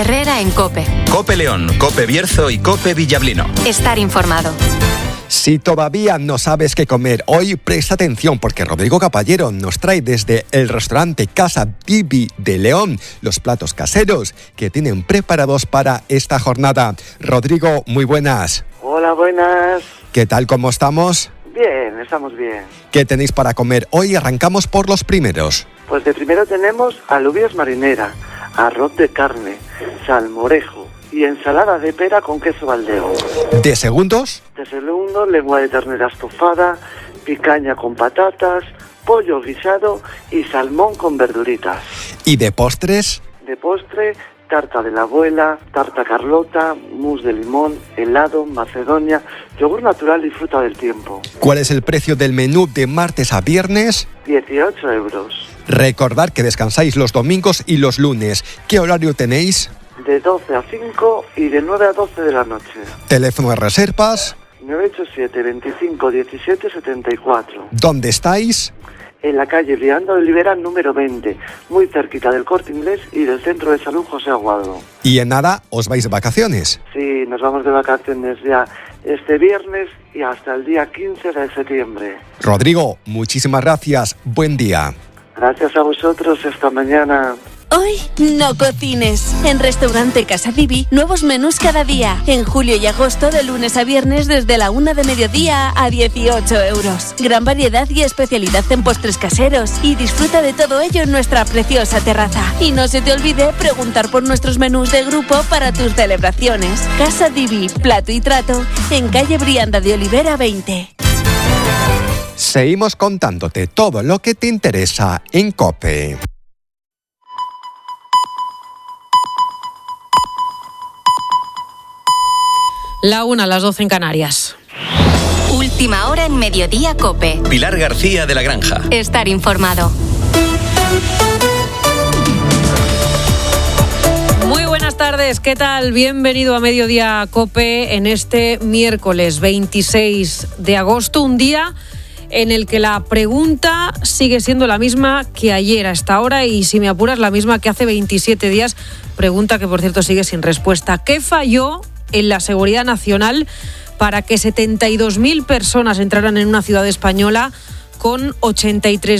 Herrera en COPE. COPE León, COPE Bierzo y COPE Villablino. Estar informado. Si todavía no sabes qué comer hoy, presta atención porque Rodrigo Caballero nos trae desde el restaurante Casa Divi de León los platos caseros que tienen preparados para esta jornada. Rodrigo, muy buenas. Hola, buenas. ¿Qué tal, cómo estamos? Bien, estamos bien. ¿Qué tenéis para comer? Hoy arrancamos por los primeros. Pues de primero tenemos alubias marinera, arroz de carne, salmorejo y ensalada de pera con queso Valdeón. ¿De segundos? De segundo, lengua de ternera estofada, picaña con patatas, pollo guisado y salmón con verduritas. ¿Y de postres? De postre, tarta de la abuela, tarta Carlota, mousse de limón, helado, macedonia, yogur natural y fruta del tiempo. ¿Cuál es el precio del menú de martes a viernes? 18 euros. Recordad que descansáis los domingos y los lunes. ¿Qué horario tenéis? De 12 a 5 y de 9 a 12 de la noche. ¿Teléfono de reservas? 987 25 17 74. ¿Dónde estáis? En la calle Brianda de Olivera, número 20, muy cerquita del Corte Inglés y del Centro de Salud José Aguado. Y en nada, ¿os vais de vacaciones? Sí, nos vamos de vacaciones ya este viernes y hasta el día 15 de septiembre. Rodrigo, muchísimas gracias. Buen día. Gracias a vosotros, esta mañana. Hoy no cocines. En Restaurante Casa Divi, nuevos menús cada día. En julio y agosto, de lunes a viernes, desde la 1 de mediodía a 18 euros. Gran variedad y especialidad en postres caseros. Y disfruta de todo ello en nuestra preciosa terraza. Y no se te olvide preguntar por nuestros menús de grupo para tus celebraciones. Casa Divi, plato y trato, en calle Brianda de Olivera 20. Seguimos contándote todo lo que te interesa en COPE. La 1, las 12 en Canarias. Última hora en Mediodía COPE. Pilar García de la Granja. Estar informado. Muy buenas tardes, ¿qué tal? Bienvenido a Mediodía COPE en este miércoles 26 de agosto, un día en el que la pregunta sigue siendo la misma que ayer a esta hora y, si me apuras, la misma que hace 27 días, pregunta que, por cierto, sigue sin respuesta. ¿Qué falló en la seguridad nacional para que 72.000 personas entraran en una ciudad española con 83